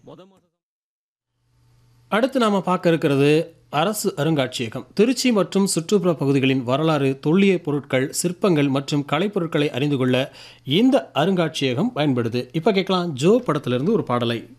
அடுத்து நாம பார்க்க இருக்கிறது அரசு அருங்காட்சியகம். திருச்சி மற்றும் சுற்றுப்புற பகுதிகளின் வரலாறு, தொல்லிய பொருட்கள், சிற்பங்கள் மற்றும் கலைப்பொருட்களை அறிந்து கொள்ள இந்த அருங்காட்சியகம் பயன்படுது. இப்ப கேட்கலாம் ஜோ படத்திலிருந்து ஒரு பாடலை.